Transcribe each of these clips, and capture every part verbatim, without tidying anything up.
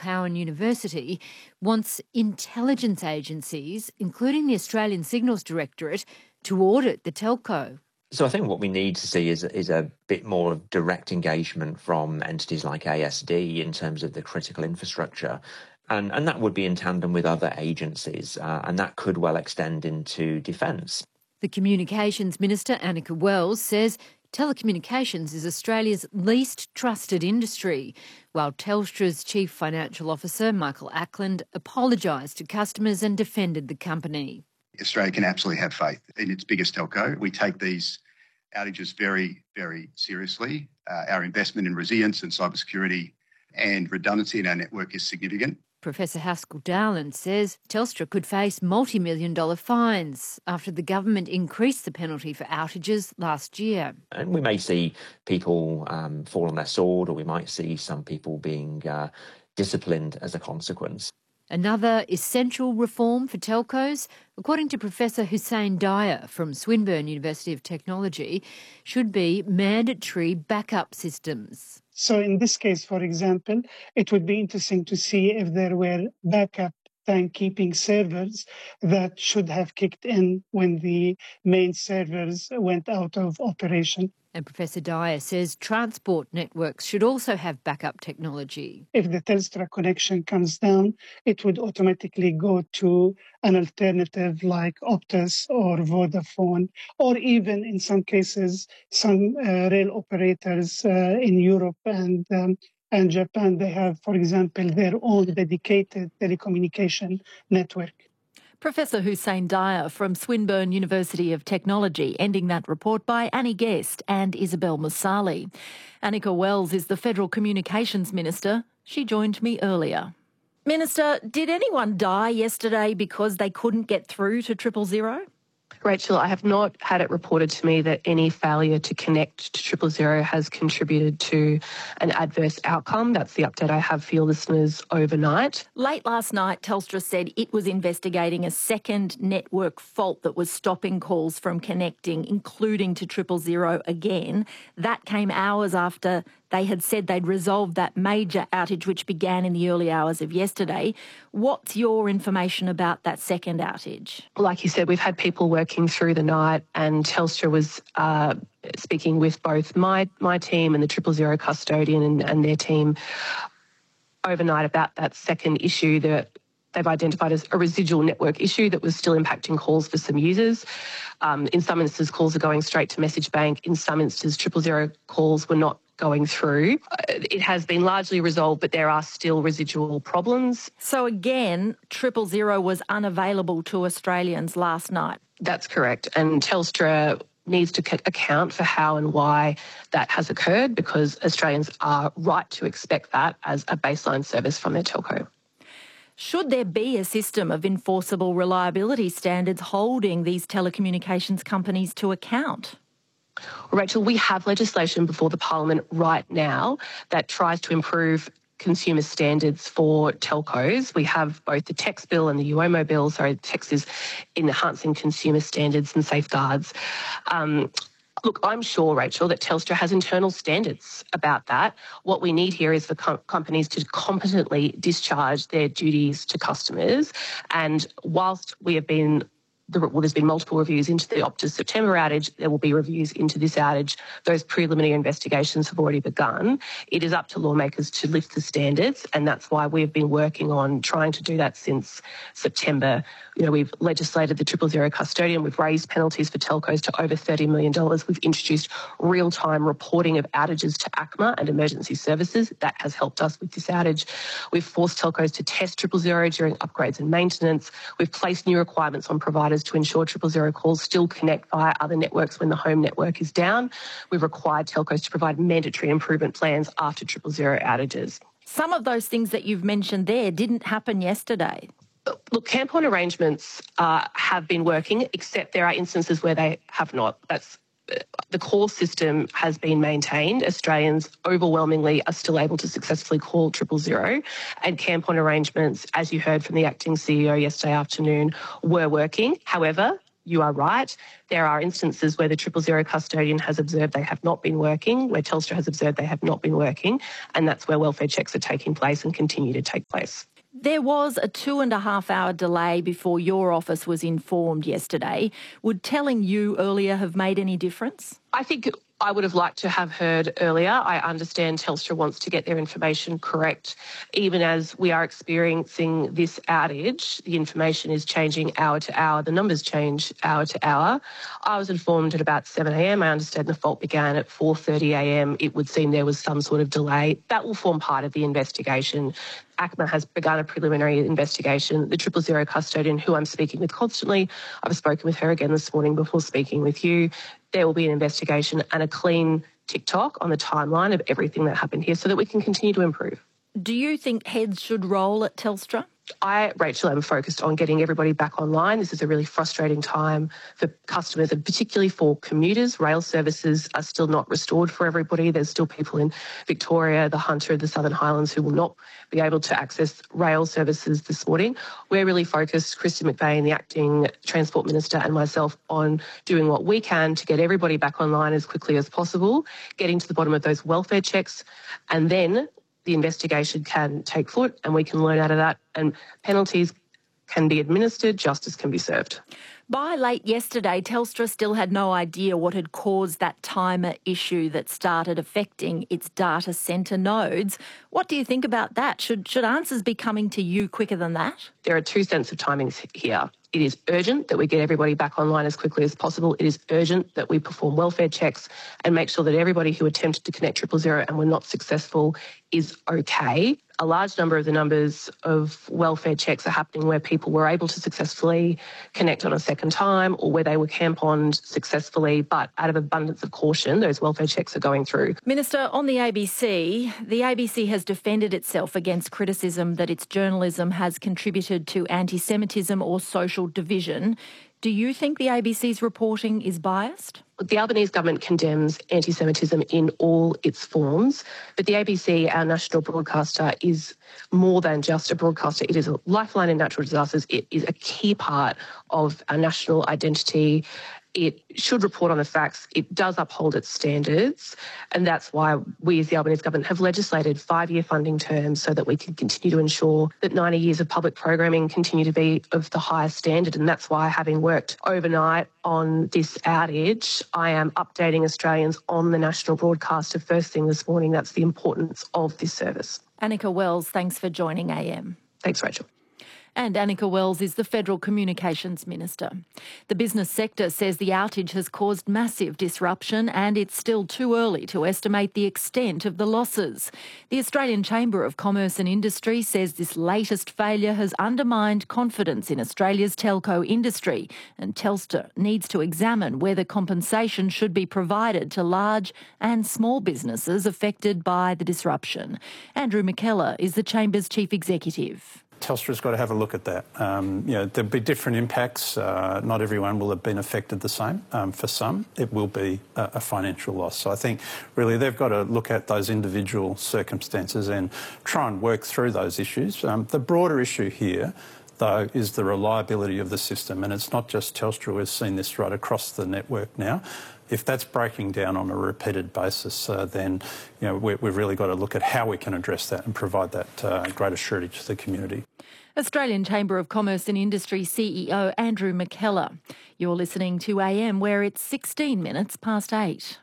Cowan University, wants intelligence agencies, including the Australian Signals Directorate, to audit the telco. So I think what we need to see is, is a bit more of direct engagement from entities like A S D in terms of the critical infrastructure. And, and that would be in tandem with other agencies, uh, and that could well extend into defence. The Communications Minister, Anika Wells, says telecommunications is Australia's least trusted industry, while Telstra's Chief Financial Officer, Michael Ackland, apologised to customers and defended the company. Australia can absolutely have faith in its biggest telco. We take these outages very, very seriously. Uh, our investment in resilience and cybersecurity and redundancy in our network is significant. Professor Haskell Dowland says Telstra could face multi-million dollar fines after the government increased the penalty for outages last year. And we may see people um, fall on their sword, or we might see some people being uh, disciplined as a consequence. Another essential reform for telcos, according to Professor Hussein Dyer from Swinburne University of Technology, should be mandatory backup systems. So in this case, for example, it would be interesting to see if there were backup timekeeping servers that should have kicked in when the main servers went out of operation. And Professor Dyer says transport networks should also have backup technology. If the Telstra connection comes down, it would automatically go to an alternative like Optus or Vodafone, or even in some cases, some uh, rail operators uh, in Europe and um, and Japan, they have, for example, their own dedicated telecommunication network. Professor Hussein Dyer from Swinburne University of Technology, ending that report by Annie Guest and Isabel Musali. Anika Wells is the Federal Communications Minister. She joined me earlier. Minister, did anyone die yesterday because they couldn't get through to triple zero? Rachel, I have not had it reported to me that any failure to connect to triple zero has contributed to an adverse outcome. That's the update I have for your listeners overnight. Late last night, Telstra said it was investigating a second network fault that was stopping calls from connecting, including to triple zero again. That came hours after they had said they'd resolved that major outage which began in the early hours of yesterday. What's your information about that second outage? Like you said, we've had people working through the night, and Telstra was uh, speaking with both my my team and the triple zero custodian and, and their team overnight about that second issue that they've identified as a residual network issue that was still impacting calls for some users. Um, in some instances, calls are going straight to Message Bank. In some instances, triple zero calls were not going through. It has been largely resolved, but there are still residual problems. So again, triple zero was unavailable to Australians last night. That's correct. And Telstra needs to c- account for how and why that has occurred, because Australians are right to expect that as a baseline service from their telco. Should there be a system of enforceable reliability standards holding these telecommunications companies to account? Rachel, we have legislation before the Parliament right now that tries to improve consumer standards for telcos. We have both the T E X bill and the U O M O bill. Sorry, the T E X is enhancing consumer standards and safeguards. Um, Look, I'm sure, Rachel, that Telstra has internal standards about that. What we need here is for com- companies to competently discharge their duties to customers. And whilst we have been The, well, there's been multiple reviews into the Optus September outage. There will be reviews into this outage. Those preliminary investigations have already begun. It is up to lawmakers to lift the standards, and that's why we've been working on trying to do that since September. You know, we've legislated the triple zero custodian. We've raised penalties for telcos to over thirty million dollars. We've introduced real-time reporting of outages to A C M A and emergency services. That has helped us with this outage. We've forced telcos to test triple zero during upgrades and maintenance. We've placed new requirements on providers to ensure triple zero calls still connect via other networks when the home network is down. We've required telcos to provide mandatory improvement plans after triple zero outages. Some of those things that you've mentioned there didn't happen yesterday. Look, camp-on arrangements uh, have been working, except there are instances where they have not. That's the call system has been maintained. Australians overwhelmingly are still able to successfully call triple zero, and camp-on arrangements, as you heard from the acting C E O yesterday afternoon, were working. However, you are right. There are instances where the triple zero custodian has observed they have not been working, where Telstra has observed they have not been working, and that's where welfare checks are taking place and continue to take place. There was a two and a half hour delay before your office was informed yesterday. Would telling you earlier have made any difference? I think I would have liked to have heard earlier. I understand Telstra wants to get their information correct. Even as we are experiencing this outage, the information is changing hour to hour. The numbers change hour to hour. I was informed at about seven a m. I understand the fault began at four thirty a m. It would seem there was some sort of delay. That will form part of the investigation. A C M A has begun a preliminary investigation. The triple zero custodian, who I'm speaking with constantly, I've spoken with her again this morning before speaking with you. There will be an investigation and a clean TikTok on the timeline of everything that happened here so that we can continue to improve. Do you think heads should roll at Telstra? I, Rachel, am focused on getting everybody back online. This is a really frustrating time for customers and particularly for commuters. Rail services are still not restored for everybody. There's still people in Victoria, the Hunter, the Southern Highlands who will not be able to access rail services this morning. We're really focused, Kristin McVeigh, the Acting Transport Minister, and myself, on doing what we can to get everybody back online as quickly as possible, getting to the bottom of those welfare checks, and then the investigation can take foot and we can learn out of that, and penalties can be administered, justice can be served. By late yesterday, Telstra still had no idea what had caused that timer issue that started affecting its data centre nodes. What do you think about that? Should, should answers be coming to you quicker than that? There are two sets of timings here. It is urgent that we get everybody back online as quickly as possible. It is urgent that we perform welfare checks and make sure that everybody who attempted to connect triple zero and were not successful is okay. A large number of the numbers of welfare checks are happening where people were able to successfully connect on a second time or where they were camp-oned successfully, but out of abundance of caution, those welfare checks are going through. Minister, on the A B C, the A B C has defended itself against criticism that its journalism has contributed to anti-Semitism or social division. Do you think the A B C's reporting is biased? The Albanese government condemns anti-Semitism in all its forms, but the A B C, our national broadcaster, is more than just a broadcaster. It is a lifeline in natural disasters. It is a key part of our national identity. It should report on the facts. It does uphold its standards, and that's why we as the Albanese government have legislated five-year funding terms so that we can continue to ensure that ninety years of public programming continue to be of the highest standard. And that's why, having worked overnight on this outage, I am updating Australians on the national broadcaster first thing this morning. That's the importance of this service. Annika Wells, thanks for joining A M. Thanks, Rachel. And Annika Wells is the Federal Communications Minister. The business sector says the outage has caused massive disruption and it's still too early to estimate the extent of the losses. The Australian Chamber of Commerce and Industry says this latest failure has undermined confidence in Australia's telco industry, and Telstra needs to examine whether compensation should be provided to large and small businesses affected by the disruption. Andrew McKellar is the Chamber's Chief Executive. Telstra's got to have a look at that. Um, you know, there'll be different impacts. Uh, not everyone will have been affected the same. Um, for some, it will be a, a financial loss. So I think really they've got to look at those individual circumstances and try and work through those issues. Um, the broader issue here, though, is the reliability of the system. And it's not just Telstra. We've seen this right across the network now. If that's breaking down on a repeated basis, uh, then you know, we, we've really got to look at how we can address that and provide that uh, greater surety to the community. Australian Chamber of Commerce and Industry C E O Andrew McKellar. You're listening to A M, where it's sixteen minutes past eight.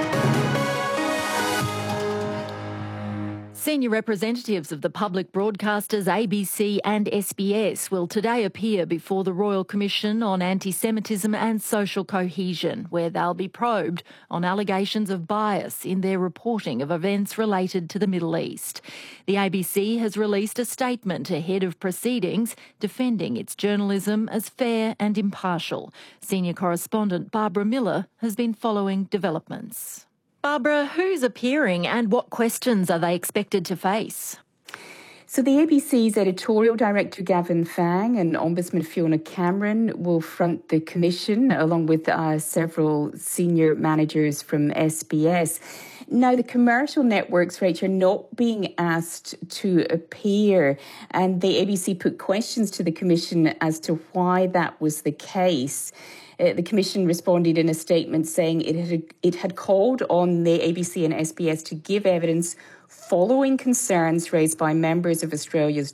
Senior representatives of the public broadcasters A B C and S B S will today appear before the Royal Commission on Anti-Semitism and Social Cohesion, where they'll be probed on allegations of bias in their reporting of events related to the Middle East. The A B C has released a statement ahead of proceedings defending its journalism as fair and impartial. Senior correspondent Barbara Miller has been following developments. Barbara, who's appearing and what questions are they expected to face? So the A B C's editorial director Gavin Fang and Ombudsman Fiona Cameron will front the commission along with uh, several senior managers from S B S. Now, the commercial networks, Rachel, are not being asked to appear, and the A B C put questions to the commission as to why that was the case. Uh, the Commission responded in a statement saying it had, it had called on the A B C and S B S to give evidence following concerns raised by members of Australia's